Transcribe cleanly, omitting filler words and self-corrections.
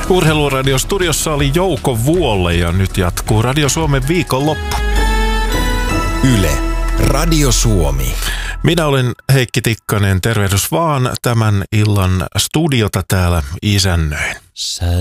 Urheiluradion studiossa oli Jouko Vuolle ja nyt jatkuu Radio Suomen viikonloppu. Yle, Radio Suomi. Minä olen Heikki Tikkanen, tervehdys vaan, tämän illan studiota täällä isännöin.